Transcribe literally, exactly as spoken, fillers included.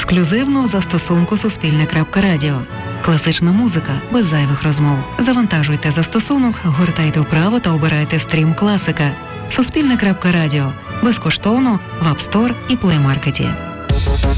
Ексклюзивно в застосунку Суспільне.Радіо. Класична музика без зайвих розмов. Завантажуйте застосунок, гортайте вправо та обирайте стрім класика. Суспільне.Радіо. Безкоштовно в App Store і Play Market.